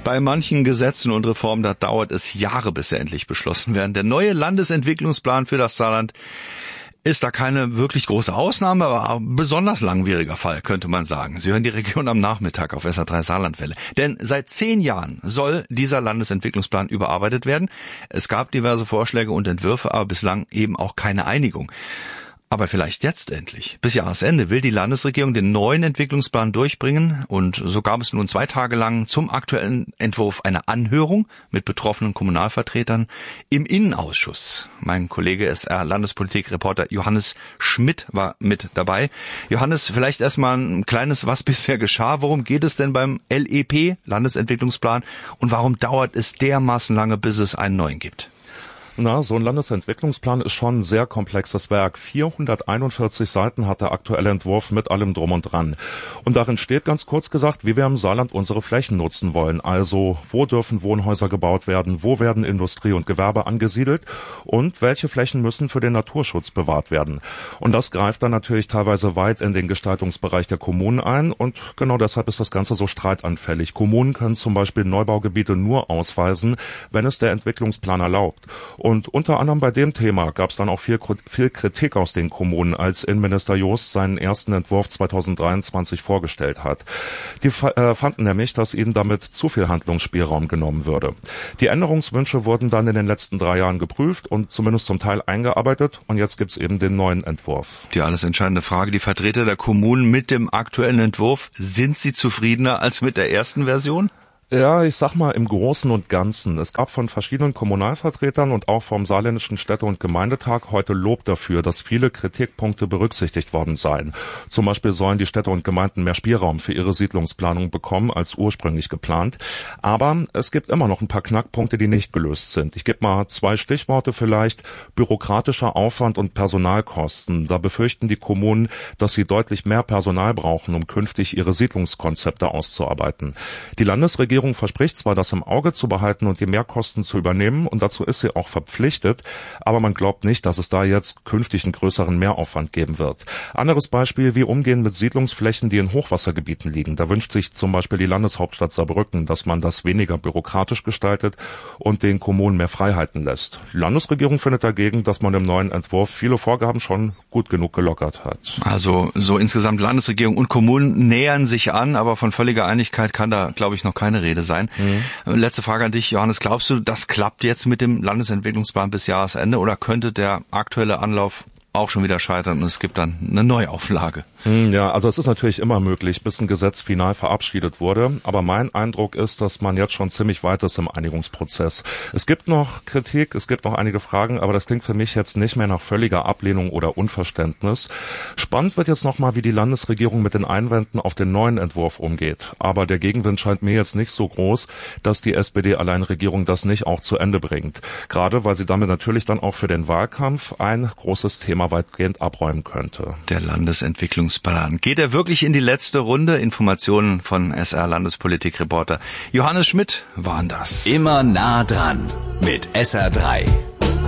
Bei manchen Gesetzen und Reformen, da dauert es Jahre, bis sie endlich beschlossen werden. Der neue Landesentwicklungsplan für das Saarland ist da keine wirklich große Ausnahme, aber ein besonders langwieriger Fall, könnte man sagen. Sie hören die Region am Nachmittag auf SR3 Saarlandwelle. Denn seit 10 Jahren soll dieser Landesentwicklungsplan überarbeitet werden. Es gab diverse Vorschläge und Entwürfe, aber bislang eben auch keine Einigung. Aber vielleicht jetzt endlich. Bis Jahresende will die Landesregierung den neuen Entwicklungsplan durchbringen und so gab es nun 2 Tage lang zum aktuellen Entwurf eine Anhörung mit betroffenen Kommunalvertretern im Innenausschuss. Mein Kollege SR-Landespolitik-Reporter Johannes Schmidt war mit dabei. Johannes, vielleicht erstmal ein kleines, was bisher geschah. Worum geht es denn beim LEP, Landesentwicklungsplan, und warum dauert es dermaßen lange, bis es einen neuen gibt? Na, so ein Landesentwicklungsplan ist schon ein sehr komplexes Werk. 441 Seiten hat der aktuelle Entwurf mit allem drum und dran. Und darin steht ganz kurz gesagt, wie wir im Saarland unsere Flächen nutzen wollen. Also, wo dürfen Wohnhäuser gebaut werden, wo werden Industrie und Gewerbe angesiedelt und welche Flächen müssen für den Naturschutz bewahrt werden. Und das greift dann natürlich teilweise weit in den Gestaltungsbereich der Kommunen ein und genau deshalb ist das Ganze so streitanfällig. Kommunen können zum Beispiel Neubaugebiete nur ausweisen, wenn es der Entwicklungsplan erlaubt. Und unter anderem bei dem Thema gab es dann auch viel Kritik aus den Kommunen, als Innenminister Jost seinen ersten Entwurf 2023 vorgestellt hat. Die fanden nämlich, dass ihnen damit zu viel Handlungsspielraum genommen würde. Die Änderungswünsche wurden dann in den letzten 3 Jahren geprüft und zumindest zum Teil eingearbeitet. Und jetzt gibt's eben den neuen Entwurf. Die alles entscheidende Frage, die Vertreter der Kommunen mit dem aktuellen Entwurf, sind sie zufriedener als mit der ersten Version? Ja, ich sag mal im Großen und Ganzen. Es gab von verschiedenen Kommunalvertretern und auch vom Saarländischen Städte- und Gemeindetag heute Lob dafür, dass viele Kritikpunkte berücksichtigt worden seien. Zum Beispiel sollen die Städte und Gemeinden mehr Spielraum für ihre Siedlungsplanung bekommen als ursprünglich geplant. Aber es gibt immer noch ein paar Knackpunkte, die nicht gelöst sind. Ich gebe mal 2 Stichworte vielleicht. Bürokratischer Aufwand und Personalkosten. Da befürchten die Kommunen, dass sie deutlich mehr Personal brauchen, um künftig ihre Siedlungskonzepte auszuarbeiten. Die Landesregierung verspricht zwar, das im Auge zu behalten und die Mehrkosten zu übernehmen, und dazu ist sie auch verpflichtet, aber man glaubt nicht, dass es da jetzt künftig einen größeren Mehraufwand geben wird. Anderes Beispiel, wie umgehen mit Siedlungsflächen, die in Hochwassergebieten liegen. Da wünscht sich zum Beispiel die Landeshauptstadt Saarbrücken, dass man das weniger bürokratisch gestaltet und den Kommunen mehr Freiheiten lässt. Die Landesregierung findet dagegen, dass man im neuen Entwurf viele Vorgaben schon gut genug gelockert hat. Also so insgesamt Landesregierung und Kommunen nähern sich an, aber von völliger Einigkeit kann da, glaube ich, noch keine Rede sein. Letzte Frage an dich, Johannes. Glaubst du, das klappt jetzt mit dem Landesentwicklungsplan bis Jahresende oder könnte der aktuelle Anlauf auch schon wieder scheitern und es gibt dann eine Neuauflage? Ja, also es ist natürlich immer möglich, bis ein Gesetz final verabschiedet wurde. Aber mein Eindruck ist, dass man jetzt schon ziemlich weit ist im Einigungsprozess. Es gibt noch Kritik, es gibt noch einige Fragen, aber das klingt für mich jetzt nicht mehr nach völliger Ablehnung oder Unverständnis. Spannend wird jetzt nochmal, wie die Landesregierung mit den Einwänden auf den neuen Entwurf umgeht. Aber der Gegenwind scheint mir jetzt nicht so groß, dass die SPD-Alleinregierung das nicht auch zu Ende bringt. Gerade weil sie damit natürlich dann auch für den Wahlkampf ein großes Thema weitgehend abräumen könnte. Der Landesentwicklungsplan. Geht er wirklich in die letzte Runde? Informationen von SR-Landespolitik-Reporter Johannes Schmidt waren das. Immer nah dran mit SR3.